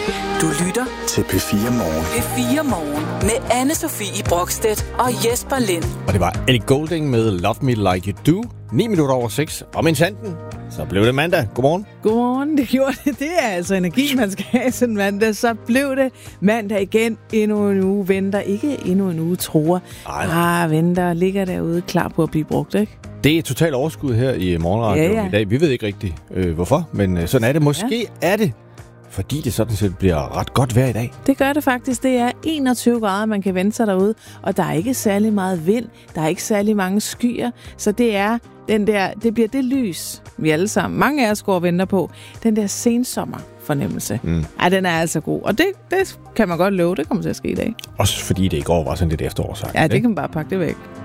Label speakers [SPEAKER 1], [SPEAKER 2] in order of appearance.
[SPEAKER 1] Du lytter
[SPEAKER 2] til P4 Morgen.
[SPEAKER 1] P4 Morgen med Anne-Sophie Brokstedt og Jesper Lind.
[SPEAKER 3] Og det var Ellie Goulding med Love Me Like You Do. 9 minutter over 6. Og min sanden, så blev det mandag. Godmorgen.
[SPEAKER 4] Godmorgen, det gjorde det. Det er altså energi, man skal have sådan mandag. Så blev det mandag igen. Endnu en uge venter. Ikke endnu en uge, tror. Venter. Ligger derude klar på at blive brugt, ikke?
[SPEAKER 3] Det er totalt overskud her i morgenradioen i dag. Vi ved ikke rigtig, hvorfor, men sådan er det. Måske er det, fordi det sådan set bliver ret godt vejr i dag.
[SPEAKER 4] Det gør det faktisk. Det er 21 grader, man kan vente sig derude. Og der er ikke særlig meget vind. Der er ikke særlig mange skyer. Så det er det bliver det lys, vi alle sammen, mange af os går og venter på. Den der sensommerfornemmelse. Ej, den er altså god. Og det kan man godt love, det kommer til at ske i dag.
[SPEAKER 3] Også fordi det i går var sådan lidt efterårsagt.
[SPEAKER 4] Ja, det kan man bare pakke det væk.